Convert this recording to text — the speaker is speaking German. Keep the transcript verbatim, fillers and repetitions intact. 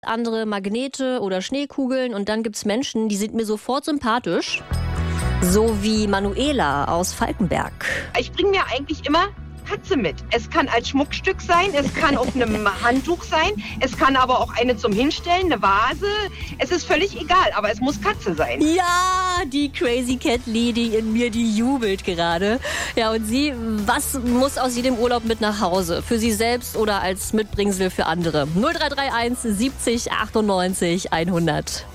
andere Magnete oder Schneekugeln und dann gibt's Menschen, die sind mir sofort sympathisch. So wie Manuela aus Falkenberg. Ich bringe mir eigentlich immer Katze mit. Es kann als Schmuckstück sein, es kann auf einem Handtuch sein, es kann aber auch eine zum Hinstellen, eine Vase. Es ist völlig egal, aber es muss Katze sein. Ja, die Crazy Cat Lady in mir, die jubelt gerade. Ja, und sie, was muss aus jedem Urlaub mit nach Hause? Für sie selbst oder als Mitbringsel für andere? null drei drei eins siebzig achtundneunzig hundert.